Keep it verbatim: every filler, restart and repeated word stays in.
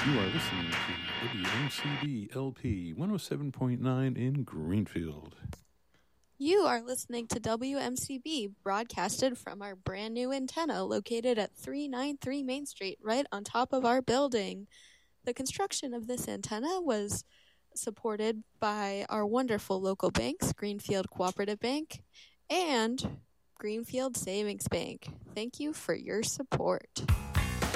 You are listening to W M C B L P one oh seven point nine in Greenfield. You are listening to W M C B, broadcasted from our brand new antenna located at three ninety-three Main Street, right on top of our building. The construction of this antenna was supported by our wonderful local banks, Greenfield Cooperative Bank and Greenfield Savings Bank. Thank you for your support.